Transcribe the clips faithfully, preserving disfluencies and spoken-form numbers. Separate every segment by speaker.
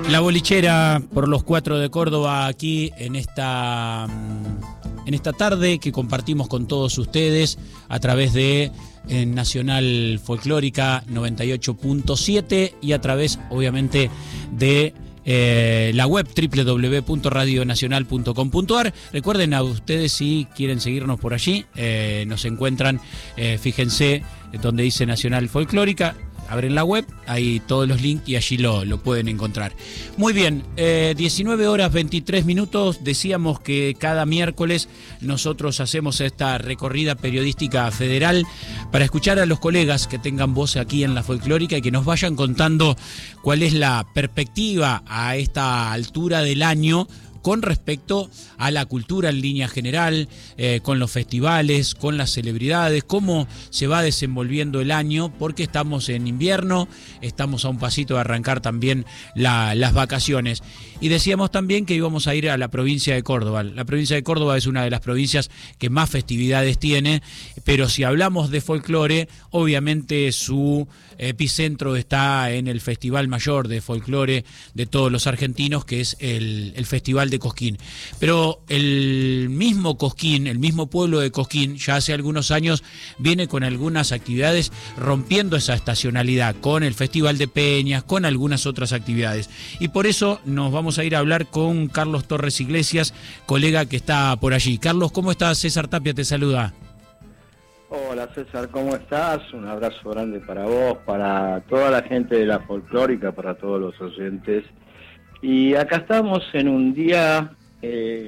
Speaker 1: La Bolichera por los cuatro de Córdoba, aquí en esta, en esta tarde que compartimos con todos ustedes a través de eh, Nacional Folclórica noventa y ocho punto siete y a través, obviamente, de eh, la web doble u doble u doble u punto radio nacional punto com punto a r. Recuerden a ustedes, si quieren seguirnos por allí, eh, nos encuentran, eh, fíjense donde dice Nacional Folclórica. Abren la web, hay todos los links y allí lo, lo pueden encontrar. Muy bien, eh, diecinueve horas veintitrés minutos. Decíamos que cada miércoles nosotros hacemos esta recorrida periodística federal para escuchar a los colegas que tengan voz aquí en la folclórica y que nos vayan contando cuál es la perspectiva a esta altura del año con respecto a la cultura en línea general, eh, con los festivales, con las celebridades, cómo se va desenvolviendo el año, porque estamos en invierno, estamos a un pasito de arrancar también la, las vacaciones. Y decíamos también que íbamos a ir a la provincia de Córdoba. La provincia de Córdoba es una de las provincias que más festividades tiene, pero si hablamos de folclore, obviamente su epicentro está en el Festival Mayor de Folclore de todos los argentinos, que es el, el Festival de Cosquín. Pero el mismo Cosquín, el mismo pueblo de Cosquín, ya hace algunos años viene con algunas actividades rompiendo esa estacionalidad, con el Festival de Peñas, con algunas otras actividades. Y por eso nos vamos a ir a hablar con Carlos Torres Iglesias, colega que está por allí. Carlos, ¿cómo estás? César Tapia te saluda.
Speaker 2: Hola César, ¿cómo estás? Un abrazo grande para vos, para toda la gente de la folclórica, para todos los oyentes. Y acá estamos en un día, eh,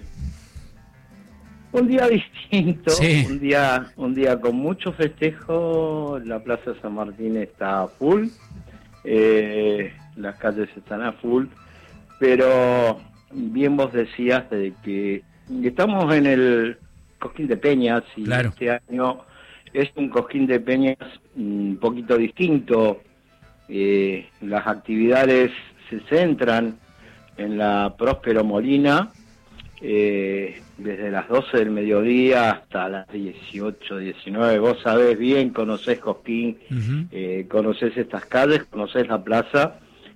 Speaker 2: un día distinto, sí. un día, un día con mucho festejo. La Plaza San Martín está a full, eh, las calles están a full, pero bien vos decías de que estamos en el Cosquín de Peñas y claro. Este año es un Cosquín de Peñas un poquito distinto. Eh, las actividades se centran en la Próspero Molina, eh, desde las doce del mediodía hasta las dieciocho, diecinueve. Vos sabés bien, conocés Cosquín, uh-huh. eh, conocés estas calles, conocés la plaza,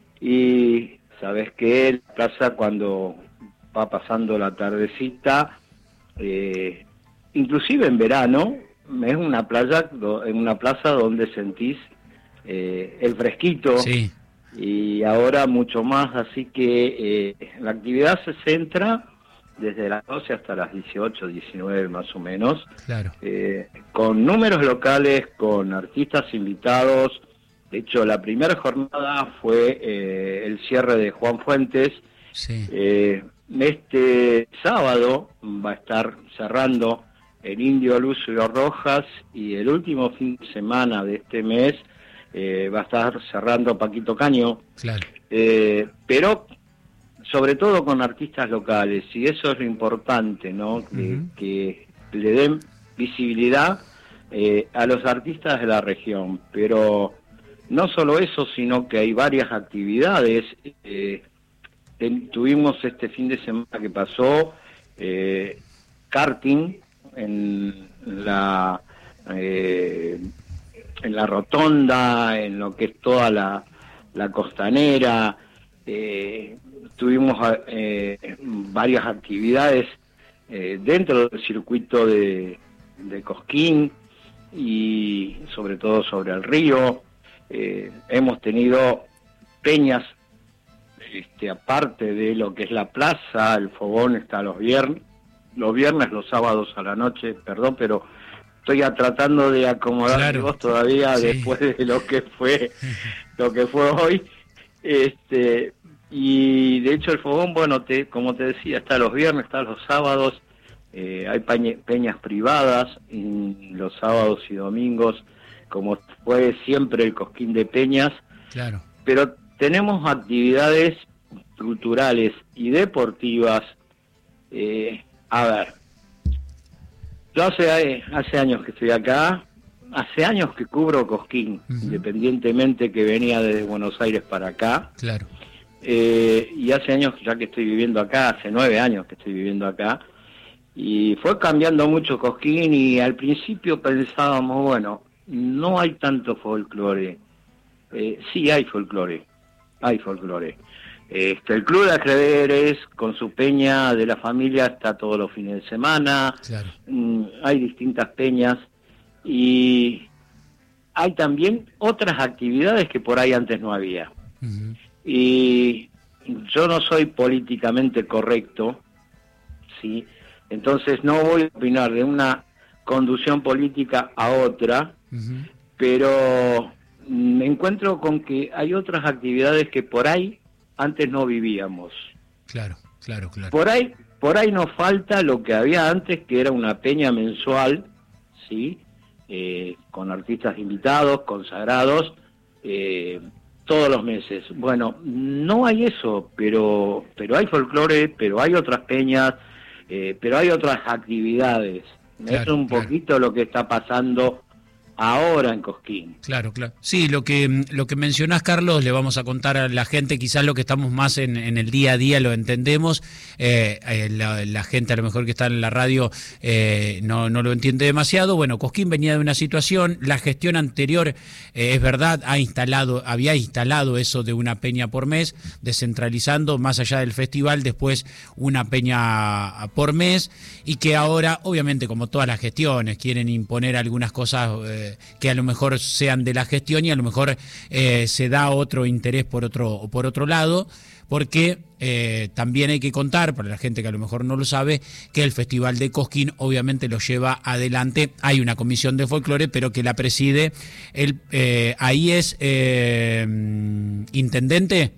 Speaker 2: y sabés que la plaza, cuando va pasando la tardecita, eh, inclusive en verano, es una playa, en una plaza donde sentís eh, el fresquito, sí. Y ahora mucho más, así que eh, la actividad se centra desde las doce hasta las dieciocho, diecinueve más o menos, claro. eh, con números locales, con artistas invitados. De hecho, la primera jornada fue eh, el cierre de Juan Fuentes. Sí. Eh, este sábado va a estar cerrando el Indio Lucio Rojas, y el último fin de semana de este mes eh, va a estar cerrando Paquito Caño. Claro. Eh, pero sobre todo con artistas locales, y eso es lo importante, ¿no? Que, uh-huh. que le den visibilidad eh, a los artistas de la región. Pero no solo eso, sino que hay varias actividades. Eh, tuvimos este fin de semana que pasó eh, karting en la eh, en la rotonda, en lo que es toda la, la costanera. Eh, tuvimos eh, varias actividades eh, dentro del circuito de, de Cosquín, y sobre todo sobre el río. Eh, hemos tenido peñas, este, aparte de lo que es la plaza. El fogón está los viernes, los viernes, los sábados a la noche, perdón, pero estoy tratando de acomodar claro. vos todavía sí. después de lo que fue lo que fue hoy. Este, y de hecho el fogón, bueno, te, como te decía, está los viernes, está los sábados. Eh, hay pañe, peñas privadas y los sábados y domingos, como fue siempre el Cosquín de Peñas. Claro. Pero tenemos actividades culturales y deportivas. Eh, a ver, yo hace, hace años que estoy acá, hace años que cubro Cosquín, uh-huh. independientemente que venía desde Buenos Aires para acá. Claro. Eh, y hace años ya que estoy viviendo acá, hace nueve años que estoy viviendo acá, y fue cambiando mucho Cosquín, y al principio pensábamos, bueno, no hay tanto folclore. Eh, sí hay folclore, hay folclore. Este, el Club de Ajedrez, con su peña de la familia, está todos los fines de semana.
Speaker 1: Claro.
Speaker 2: Mm, hay distintas peñas y hay también otras actividades que por ahí antes no había. Uh-huh. Y yo no soy políticamente correcto, ¿sí? Entonces no voy a opinar de una conducción política a otra, uh-huh. pero me encuentro con que hay otras actividades que por ahí antes no vivíamos.
Speaker 1: Claro, claro, claro.
Speaker 2: Por ahí, por ahí nos falta lo que había antes, que era una peña mensual, ¿sí? Eh, con artistas invitados, consagrados, eh, todos los meses. Bueno, no hay eso, pero, pero hay folclore, pero hay otras peñas, eh, pero hay otras actividades. Claro, eso es un claro. poquito lo que está pasando ahora en Cosquín.
Speaker 1: Claro, claro. Sí, lo que lo que mencionás, Carlos, le vamos a contar a la gente, quizás lo que estamos más en, en el día a día lo entendemos, eh, eh, la, la gente a lo mejor que está en la radio eh, no, no lo entiende demasiado. Bueno, Cosquín venía de una situación, la gestión anterior, eh, es verdad, ha instalado, había instalado eso de una peña por mes, descentralizando más allá del festival, después una peña por mes, y que ahora, obviamente, como todas las gestiones, quieren imponer algunas cosas eh, que a lo mejor sean de la gestión y a lo mejor eh, se da otro interés por otro por otro lado, porque eh, también hay que contar, para la gente que a lo mejor no lo sabe, que el Festival de Cosquín obviamente lo lleva adelante, hay una comisión de folclore, pero que la preside, el, eh, ahí es eh, intendente.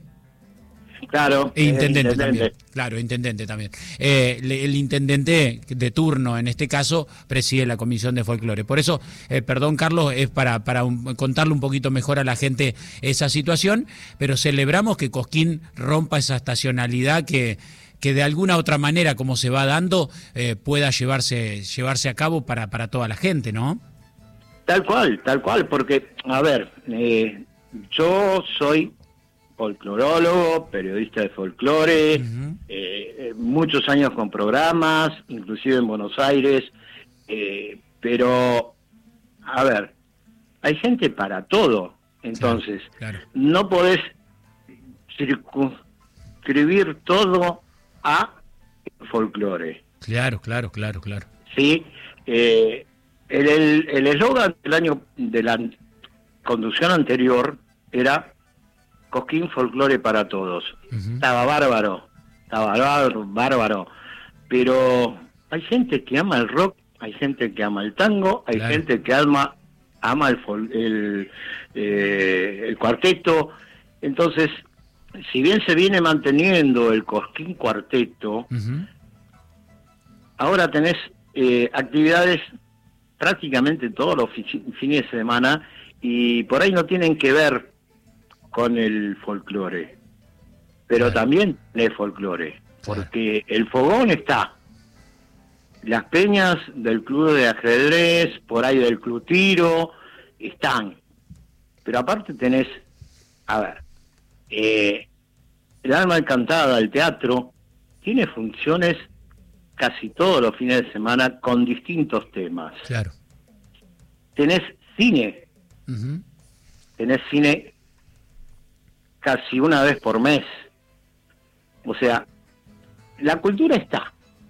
Speaker 2: Claro,
Speaker 1: e intendente, intendente también.
Speaker 2: Claro,
Speaker 1: intendente también. Eh, el intendente de turno, en este caso, preside la comisión de folclore. Por eso, eh, perdón, Carlos, es para, para un, contarle un poquito mejor a la gente esa situación, pero celebramos que Cosquín rompa esa estacionalidad que, que de alguna otra manera, como se va dando, eh, pueda llevarse, llevarse a cabo para, para toda la gente, ¿no?
Speaker 2: Tal cual, tal cual, porque, a ver, eh, yo soy folclorólogo, periodista de folclore, uh-huh. eh, muchos años con programas, inclusive en Buenos Aires, eh, pero, a ver, hay gente para todo, entonces, claro, claro. no podés circunscribir todo a folclore.
Speaker 1: Claro, claro, claro, claro.
Speaker 2: Sí, eh, el eslogan del año, de la conducción anterior, era Cosquín folclore para todos. Uh-huh. Estaba bárbaro, estaba bárbaro, bárbaro, pero hay gente que ama el rock, hay gente que ama el tango, hay claro. gente que ama, ama el, el, eh, el cuarteto. Entonces, si bien se viene manteniendo el Cosquín Cuarteto, uh-huh. ahora tenés eh, actividades prácticamente todos los fines de semana y por ahí no tienen que ver con el folclore, pero claro. también el folclore, porque claro. el fogón está, las peñas del club de ajedrez, por ahí del club tiro, están, pero aparte tenés, a ver, eh, el alma encantada, el teatro, tiene funciones casi todos los fines de semana con distintos temas.
Speaker 1: Claro.
Speaker 2: Tenés cine, uh-huh. tenés cine casi una vez por mes. O sea, la cultura está.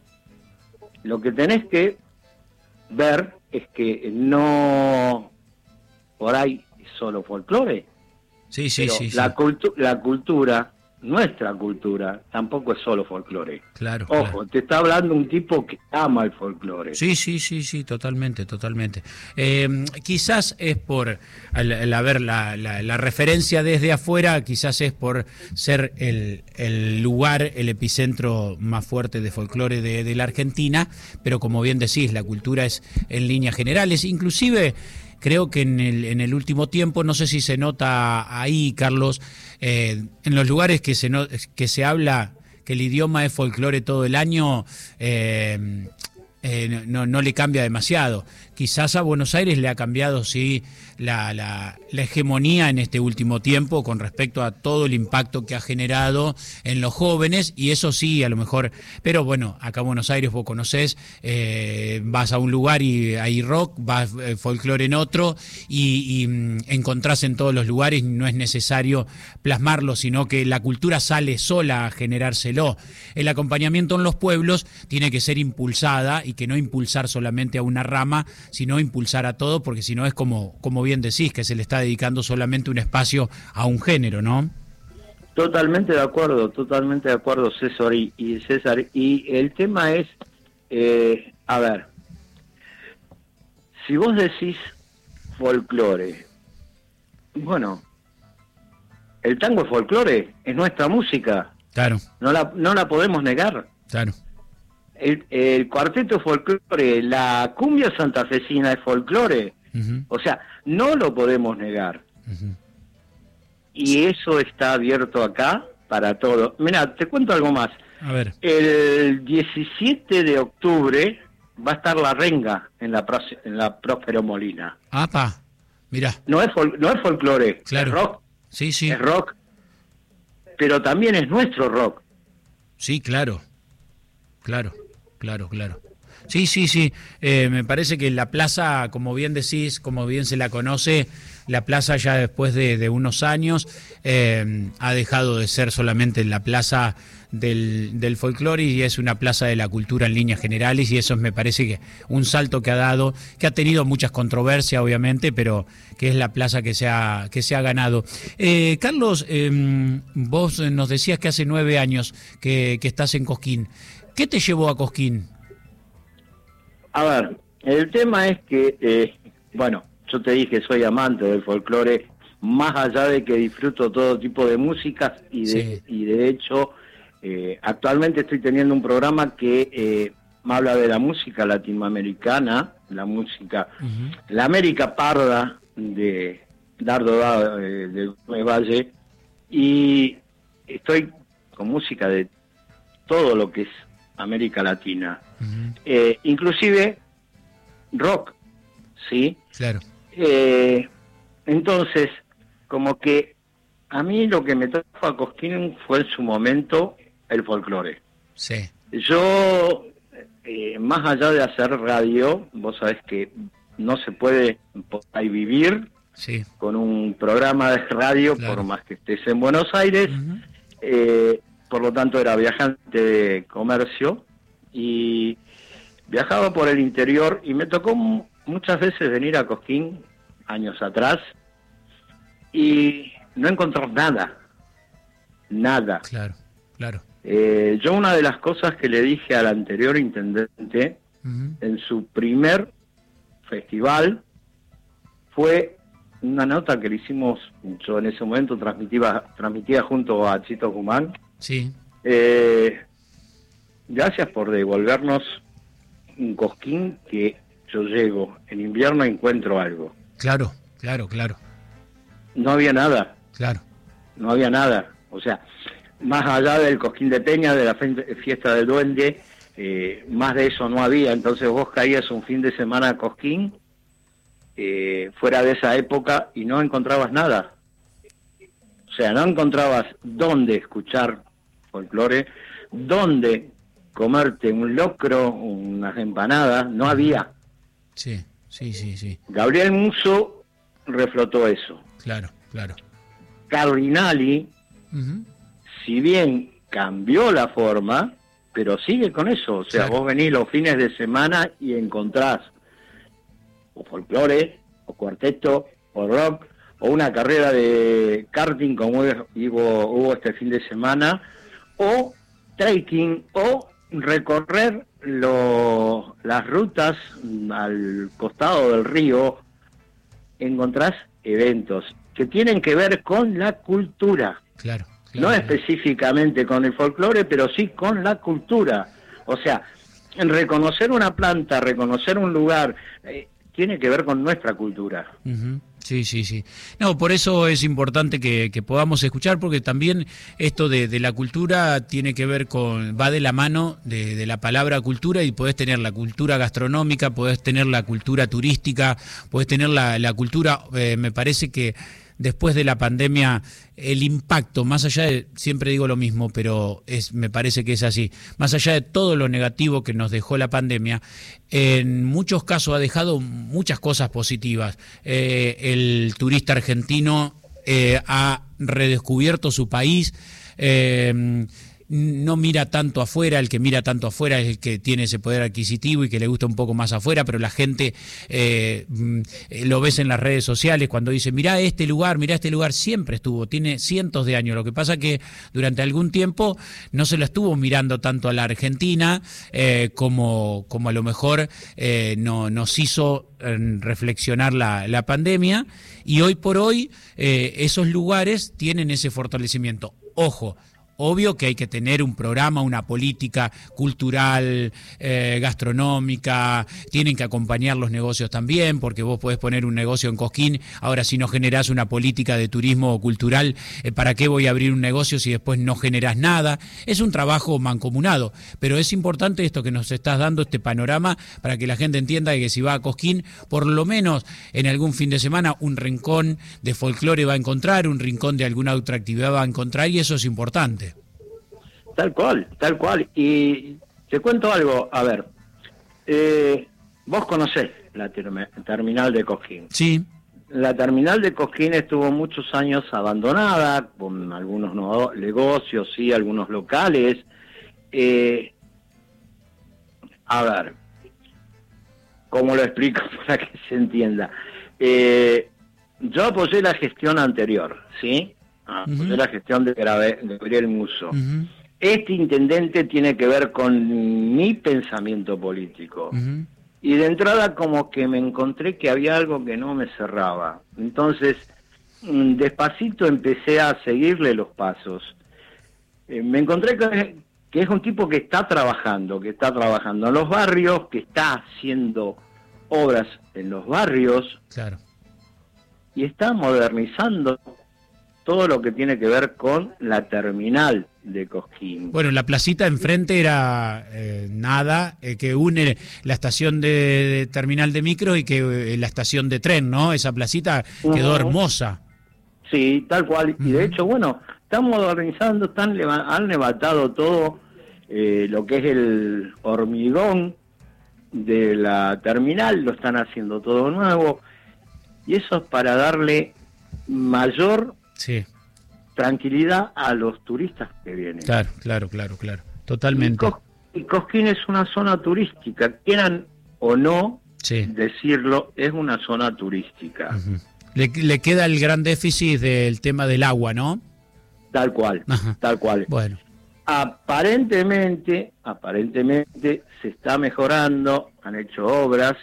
Speaker 2: Lo que tenés que ver es que no por ahí es solo folclore.
Speaker 1: Sí, sí,
Speaker 2: pero
Speaker 1: sí.
Speaker 2: La,
Speaker 1: sí.
Speaker 2: Cultu- la cultura, nuestra cultura, tampoco es solo folclore.
Speaker 1: Claro.
Speaker 2: Ojo,
Speaker 1: claro.
Speaker 2: te está hablando un tipo que ama el folclore.
Speaker 1: Sí, sí, sí, sí, totalmente, totalmente. Eh, quizás es por, al, al haber la, la, la referencia desde afuera, quizás es por ser el, el lugar, el epicentro más fuerte de folclore de, de la Argentina, pero como bien decís, la cultura es en líneas generales, inclusive. Creo que en el, en el último tiempo, no sé si se nota ahí, Carlos, eh, en los lugares que se, no, que se habla que el idioma es folclore todo el año, eh, eh, no, no le cambia demasiado. quizás a Buenos Aires le ha cambiado, sí, la, la, la hegemonía en este último tiempo con respecto a todo el impacto que ha generado en los jóvenes, y eso sí, a lo mejor, pero bueno, acá en Buenos Aires vos conocés, eh, vas a un lugar y hay rock, vas eh, folclore en otro, y, y mm, encontrás en todos los lugares, no es necesario plasmarlo, sino que la cultura sale sola a generárselo. El acompañamiento en los pueblos tiene que ser impulsada, y que no impulsar solamente a una rama, sino impulsar a todo, porque si no es como, como bien decís, que se le está dedicando solamente un espacio a un género, ¿no?
Speaker 2: Totalmente de acuerdo, totalmente de acuerdo, César. Y, y César, y el tema es, eh, a ver, si vos decís folclore, bueno, el tango es folclore, es nuestra música.
Speaker 1: Claro.
Speaker 2: No la, no la podemos negar.
Speaker 1: Claro.
Speaker 2: El, el cuarteto es folclore, la cumbia santafesina es folclore. Uh-huh. O sea, no lo podemos negar. Uh-huh. Y eso está abierto acá para todo. Mira, te cuento algo más.
Speaker 1: A ver.
Speaker 2: El diecisiete de octubre va a estar la renga en la, en la Próspero Molina.
Speaker 1: ¡Apa! Mira.
Speaker 2: No es, fol, no es folclore,
Speaker 1: claro.
Speaker 2: Es rock.
Speaker 1: Sí, sí.
Speaker 2: Es rock. Pero también es nuestro rock.
Speaker 1: Sí, claro. Claro, claro, claro. Sí, sí, sí. Eh, me parece que la plaza, como bien decís, como bien se la conoce, la plaza ya después de, de unos años eh, ha dejado de ser solamente la plaza del, del folclore, y es una plaza de la cultura en líneas generales, y eso me parece que un salto que ha dado, que ha tenido muchas controversias obviamente, pero que es la plaza que se ha, que se ha ganado. Eh, Carlos, eh, vos nos decías que hace nueve años que, que estás en Cosquín. ¿Qué te llevó a Cosquín?
Speaker 2: A ver, el tema es que, eh, bueno, yo te dije, soy amante del folclore, más allá de que disfruto todo tipo de músicas, y de, sí. y de hecho, eh, actualmente estoy teniendo un programa que eh, me habla de la música latinoamericana, la música, uh-huh. la América Parda de Dardo eh, de Valle, y estoy con música de todo lo que es América Latina, uh-huh. eh, inclusive rock, ¿sí?
Speaker 1: Claro.
Speaker 2: Eh, entonces, como que a mí lo que me trajo a Cosquín fue en su momento el folclore.
Speaker 1: Sí.
Speaker 2: Yo, eh, más allá de hacer radio, vos sabés que no se puede por ahí vivir
Speaker 1: sí.
Speaker 2: con un programa de radio, claro. por más que estés en Buenos Aires, uh-huh. eh, por lo tanto era viajante de comercio y viajaba por el interior, y me tocó m- muchas veces venir a Cosquín años atrás y no encontrar nada, nada.
Speaker 1: Claro, claro.
Speaker 2: Eh, yo una de las cosas que le dije al anterior intendente uh-huh. en su primer festival fue una nota que le hicimos, yo en ese momento transmitía, transmitía junto a Chito Guzmán.
Speaker 1: Sí.
Speaker 2: Eh, gracias por devolvernos un Cosquín que yo llego, en invierno encuentro algo.
Speaker 1: Claro, claro, claro.
Speaker 2: No había nada.
Speaker 1: Claro.
Speaker 2: No había nada. O sea, más allá del Cosquín de Peña, de la fiesta del Duende, eh, más de eso no había. Entonces vos caías un fin de semana a Cosquín, eh, fuera de esa época, y no encontrabas nada. O sea, no encontrabas dónde escuchar folclore, dónde comerte un locro, unas empanadas, no había.
Speaker 1: Sí, sí, sí, sí.
Speaker 2: Gabriel Musso reflotó eso.
Speaker 1: Claro, claro.
Speaker 2: Cardinali, uh-huh. si bien cambió la forma, pero sigue con eso. O sea, claro. vos venís los fines de semana y encontrás o folclore, o cuarteto, o rock, o una carrera de karting como hubo, hubo este fin de semana, o trekking, o recorrer lo, las rutas al costado del río. Encontrás eventos que tienen que ver con la cultura.
Speaker 1: Claro, claro.
Speaker 2: No específicamente con el folclore, pero sí con la cultura. O sea, reconocer una planta, reconocer un lugar, eh, tiene que ver con nuestra cultura.
Speaker 1: Uh-huh. Sí, sí, sí. No, por eso es importante que, que podamos escuchar, porque también esto de, de la cultura tiene que ver con, va de la mano de, de la palabra cultura, y podés tener la cultura gastronómica, podés tener la cultura turística, podés tener la, la cultura, eh, me parece que después de la pandemia, el impacto, más allá de, siempre digo lo mismo, pero es, me parece que es así, más allá de todo lo negativo que nos dejó la pandemia, en muchos casos ha dejado muchas cosas positivas. Eh, el turista argentino eh, ha redescubierto su país, eh, no mira tanto afuera, el que mira tanto afuera es el que tiene ese poder adquisitivo y que le gusta un poco más afuera, pero la gente eh, lo ves en las redes sociales cuando dice, mirá este lugar, mirá este lugar, siempre estuvo, tiene cientos de años. Lo que pasa que durante algún tiempo no se lo estuvo mirando tanto a la Argentina eh, como, como a lo mejor eh, no, nos hizo eh, reflexionar la, la pandemia, y hoy por hoy eh, esos lugares tienen ese fortalecimiento. Ojo, obvio que hay que tener un programa, una política cultural, eh, gastronómica, tienen que acompañar los negocios también, porque vos podés poner un negocio en Cosquín, ahora si no generás una política de turismo cultural, eh, ¿para qué voy a abrir un negocio si después no generás nada? Es un trabajo mancomunado, pero es importante esto que nos estás dando, este panorama, para que la gente entienda que si va a Cosquín, por lo menos en algún fin de semana, un rincón de folclore va a encontrar, un rincón de alguna otra actividad va a encontrar, y eso es importante.
Speaker 2: Tal cual, tal cual. Y te cuento algo, a ver, eh, vos conocés la term- terminal de Cosquín.
Speaker 1: Sí.
Speaker 2: La terminal de Cosquín estuvo muchos años abandonada, con algunos no- negocios, sí, algunos locales. Eh, a ver, ¿cómo lo explico para que se entienda? Eh, yo apoyé la gestión anterior, ¿sí? Apoyé uh-huh. la gestión de Gabriel Musso. Uh-huh. Este intendente tiene que ver con mi pensamiento político. Uh-huh. Y de entrada como que me encontré que había algo que no me cerraba. Entonces, despacito empecé a seguirle los pasos. Eh, me encontré que, que es un tipo que está trabajando, que está trabajando en los barrios, que está haciendo obras en los barrios.
Speaker 1: Claro. Y
Speaker 2: está modernizando todo lo que tiene que ver con la terminal de Cosquín.
Speaker 1: Bueno, la placita enfrente era eh, nada, eh, que une la estación de, de terminal de micro y que eh, la estación de tren, ¿no? Esa placita quedó uh-huh. hermosa.
Speaker 2: Sí, tal cual. Uh-huh. Y de hecho, bueno, están modernizando, están leva- han levantado todo eh, lo que es el hormigón de la terminal, lo están haciendo todo nuevo. Y eso es para darle mayor sí. tranquilidad a los turistas que vienen.
Speaker 1: Claro, claro, claro, claro, totalmente.
Speaker 2: Y, Cos- y Cosquín es una zona turística, quieran o no sí. decirlo, es una zona turística.
Speaker 1: Uh-huh. le, le queda el gran déficit del tema del agua, ¿no?
Speaker 2: Tal cual, Ajá. tal cual.
Speaker 1: Bueno.
Speaker 2: Aparentemente, aparentemente se está mejorando, han hecho obras,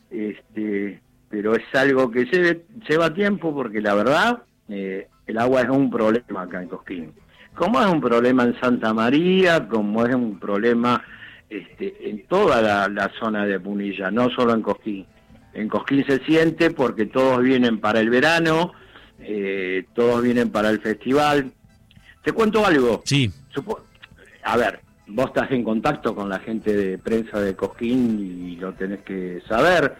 Speaker 2: este, pero es algo que lleve, lleva tiempo, porque la verdad eh, el agua es un problema acá en Cosquín. Como es un problema en Santa María, como es un problema este, en toda la, la zona de Punilla, no solo en Cosquín. En Cosquín se siente porque todos vienen para el verano, eh, todos vienen para el festival. ¿Te cuento algo?
Speaker 1: Sí.
Speaker 2: Supo- a ver, vos estás en contacto con la gente de prensa de Cosquín y lo tenés que saber,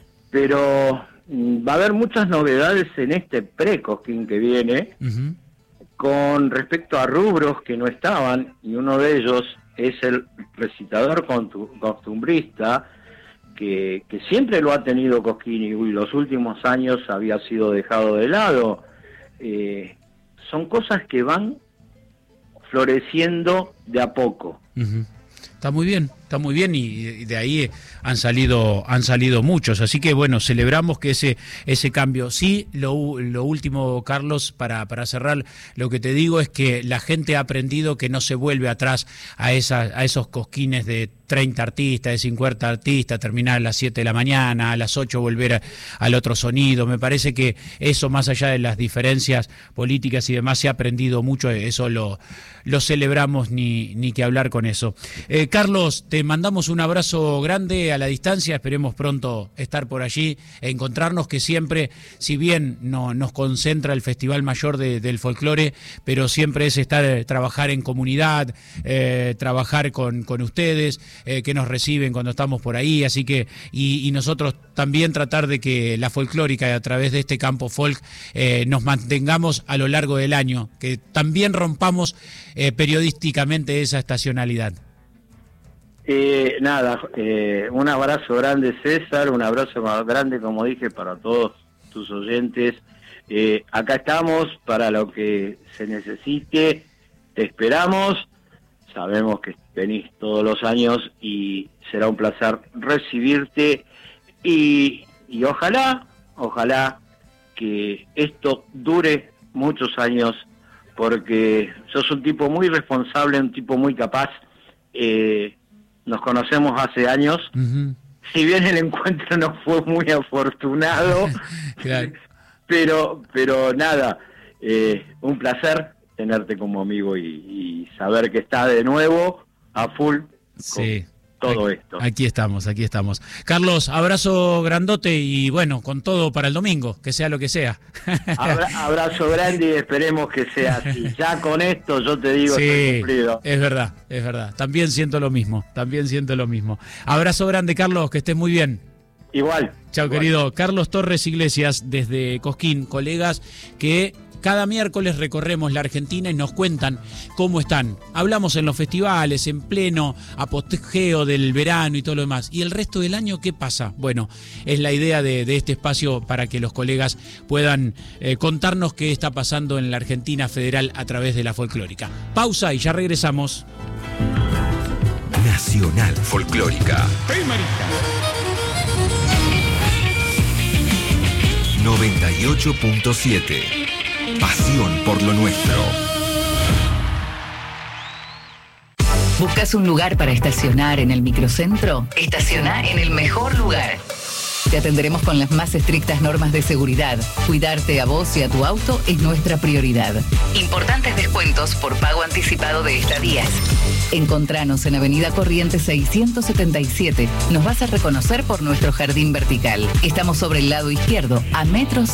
Speaker 2: pero mm, va a haber muchas novedades en este pre-Cosquín que viene, uh-huh. con respecto a rubros que no estaban, y uno de ellos es el recitador costumbrista, que, que siempre lo ha tenido Cosquín y los últimos años había sido dejado de lado. Eh, son cosas que van floreciendo de a poco.
Speaker 1: Uh-huh. Está muy bien, está muy bien, y de ahí han salido han salido muchos, así que bueno, celebramos que ese ese cambio. Sí, lo, lo último, Carlos, para, para cerrar, lo que te digo es que la gente ha aprendido que no se vuelve atrás a, esa, a esos cosquines de treinta artistas, de cincuenta artistas, terminar a las siete de la mañana, a las ocho volver a, al otro sonido. Me parece que eso, más allá de las diferencias políticas y demás, se ha aprendido mucho, eso lo, lo celebramos, ni, ni que hablar con eso. Eh, Carlos, te te mandamos un abrazo grande a la distancia, esperemos pronto estar por allí, encontrarnos, que siempre, si bien no, nos concentra el Festival Mayor de, del Folclore, pero siempre es estar, trabajar en comunidad, eh, trabajar con, con ustedes, eh, que nos reciben cuando estamos por ahí, así que, y, y nosotros también tratar de que la folclórica, a través de este campo folk, eh, nos mantengamos a lo largo del año, que también rompamos eh, periodísticamente esa estacionalidad.
Speaker 2: Eh, nada, eh, un abrazo grande, César, un abrazo grande, como dije, para todos tus oyentes. Eh, acá estamos para lo que se necesite, te esperamos, sabemos que venís todos los años y será un placer recibirte y, y ojalá, ojalá que esto dure muchos años, porque sos un tipo muy responsable, un tipo muy capaz. eh, Nos conocemos hace años, uh-huh. Si bien el encuentro no fue muy afortunado, claro. pero pero nada, eh, un placer tenerte como amigo y, y saber que estás de nuevo a full
Speaker 1: sí.
Speaker 2: con todo
Speaker 1: aquí,
Speaker 2: esto.
Speaker 1: Aquí estamos, aquí estamos. Carlos, abrazo grandote y bueno, con todo para el domingo, que sea lo que sea.
Speaker 2: Abra, abrazo grande y esperemos que sea así. Ya con esto yo te digo,
Speaker 1: sí,
Speaker 2: estoy cumplido.
Speaker 1: Es verdad, es verdad. También siento lo mismo, también siento lo mismo. Abrazo grande, Carlos, que estés muy bien.
Speaker 2: Igual.
Speaker 1: Chao,
Speaker 2: igual.
Speaker 1: querido. Carlos Torres Iglesias, desde Cosquín, colegas que cada miércoles recorremos la Argentina y nos cuentan cómo están. Hablamos en los festivales, en pleno apogeo del verano y todo lo demás. ¿Y el resto del año qué pasa? Bueno, es la idea de, de este espacio para que los colegas puedan eh, contarnos qué está pasando en la Argentina federal a través de la folclórica. Pausa y ya regresamos.
Speaker 3: Nacional Folclórica.
Speaker 1: Primerita.
Speaker 3: noventa y ocho punto siete. Pasión por lo nuestro.
Speaker 4: ¿Buscas un lugar para estacionar en el microcentro? Estaciona en el mejor lugar. Te atenderemos con las más estrictas normas de seguridad. Cuidarte a vos y a tu auto es nuestra prioridad. Importantes descuentos por pago anticipado de estadías. Encontranos en Avenida Corrientes seiscientos setenta y siete. Nos vas a reconocer por nuestro jardín vertical. Estamos sobre el lado izquierdo, a metros